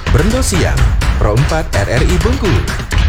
Brendo Siang, Pro 4 RRI Bengkulu.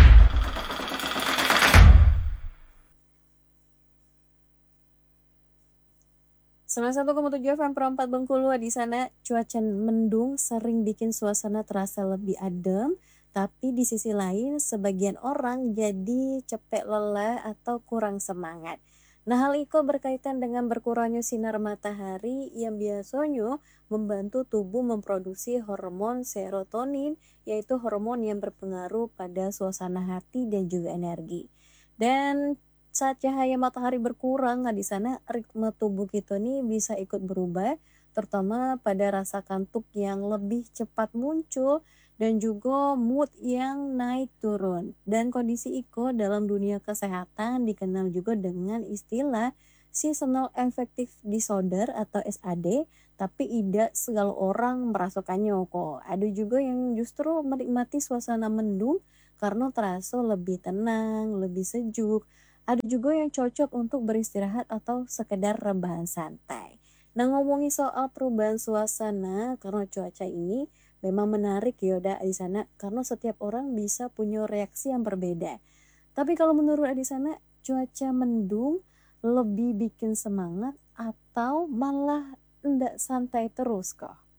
Salah 1,7 FM Pro 4 Bengkulu. Di sana cuaca mendung sering bikin suasana terasa lebih adem, tapi di sisi lain sebagian orang jadi capek, lelah atau kurang semangat. Nah, hal itu berkaitan dengan berkurangnya sinar matahari yang biasanya membantu tubuh memproduksi hormon serotonin, yaitu hormon yang berpengaruh pada suasana hati dan juga energi. Dan saat cahaya matahari berkurang, nah di sana ritme tubuh kita nih bisa ikut berubah, terutama pada rasa kantuk yang lebih cepat muncul dan juga mood yang naik turun. Dan kondisi itu dalam dunia kesehatan dikenal juga dengan istilah seasonal affective disorder atau SAD, tapi tidak segala orang merasakannya kok. Ada juga yang justru menikmati suasana mendung karena terasa lebih tenang, lebih sejuk. Ada juga yang cocok untuk beristirahat atau sekedar rebahan santai. Nah, ngomongin soal perubahan suasana karena cuaca ini memang menarik ya udah di sana karena setiap orang bisa punya reaksi yang berbeda. Tapi kalau menurut di sana cuaca mendung lebih bikin semangat atau malah enggak santai terus kok?